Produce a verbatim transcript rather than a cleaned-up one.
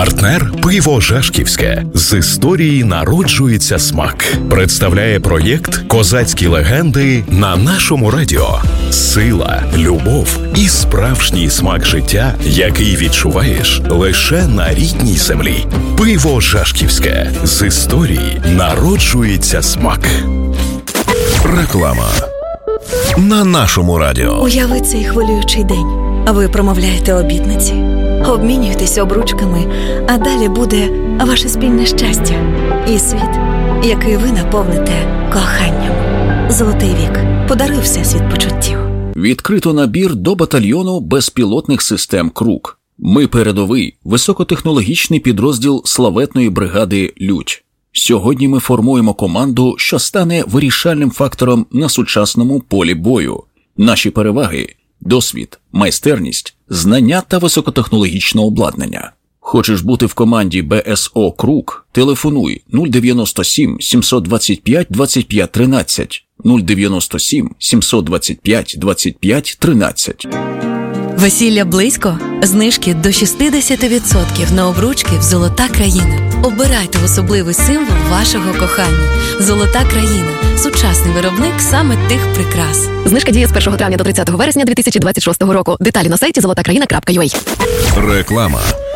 Партнер «Пиво Жашківське». З історії народжується смак. Представляє проєкт «Козацькі легенди» на нашому радіо. Сила, любов і справжній смак життя, який відчуваєш лише на рідній землі. «Пиво Жашківське». З історії народжується смак. Реклама на нашому радіо. Уяви цей хвилюючий день. Ви промовляєте обітниці, обмінюєтесь обручками, а далі буде ваше спільне щастя і світ, який ви наповните коханням. Золотий вік. Подаруй всесвіт почуттів. Відкрито набір до батальйону безпілотних систем «Крук». Ми передовий, високотехнологічний підрозділ славетної бригади «Людь». Сьогодні ми формуємо команду, що стане вирішальним фактором на сучасному полі бою. Наші переваги – досвід, майстерність, знання та високотехнологічне обладнання. Хочеш бути в команді Б С О «Крук»? Телефонуй нуль дев'яносто сім сімсот двадцять п'ять двадцять п'ять тринадцять, нуль дев'яносто сім сімсот двадцять п'ять двадцять п'ять тринадцять. Весілля близько? Знижки до шістдесят відсотків на обручки в «Золота країна». Обирайте особливий символ вашого кохання. «Золота країна» – сучасний виробник саме тих прикрас. Знижка діє з першого травня до тридцятого вересня дві тисячі двадцять шостого року. Деталі на сайті золота країна крапка ю а. Реклама.